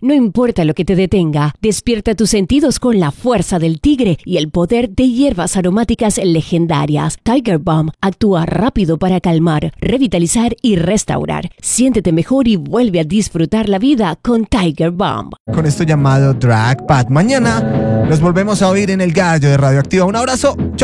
No importa lo que te detenga, despierta tus sentidos con la fuerza del tigre y el poder de hierbas aromáticas legendarias. Tiger Balm actúa rápido para calmar, revitalizar y restaurar. Siéntete mejor y vuelve a disfrutar la vida con Tiger Balm. Con esto llamado Drag Pat. Mañana nos volvemos a oír en El Gallo de Radioactiva. Un abrazo. Chao.